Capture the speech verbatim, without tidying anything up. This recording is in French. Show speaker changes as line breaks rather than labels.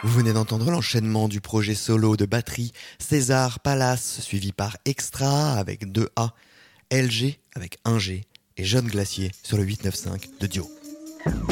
Vous venez d'entendre l'enchaînement du projet solo de batterie César Palace, suivi par Extra avec deux A, L G avec un G et Jeune Glacier sur le huit neuf cinq de Dio.